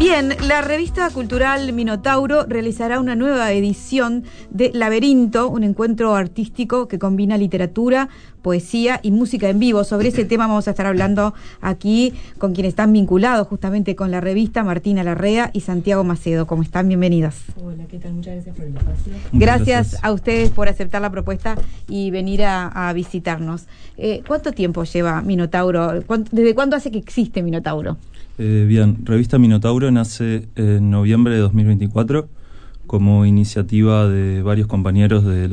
Bien, la revista cultural Minotauro realizará una nueva edición de Laberinto, un encuentro artístico que combina literatura, poesía y música en vivo. Sobre ese tema vamos a estar hablando aquí con quienes están vinculados justamente con la revista, Martina Larrea y Santiago Macedo. ¿Cómo están? Bienvenidos. Hola, ¿qué tal? Muchas gracias por el espacio. Gracias a ustedes por aceptar la propuesta y venir a visitarnos. ¿Cuánto tiempo lleva Minotauro? ¿Desde cuándo hace que existe Minotauro? Bien, Revista Minotauro nace en noviembre de 2024 como iniciativa de varios compañeros de